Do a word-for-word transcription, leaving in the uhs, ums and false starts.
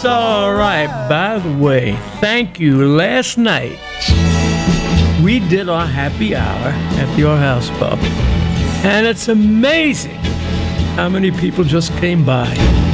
That's all right. By the way, thank you. Last night, we did our happy hour at Your House Pub. And it's amazing how many people just came by.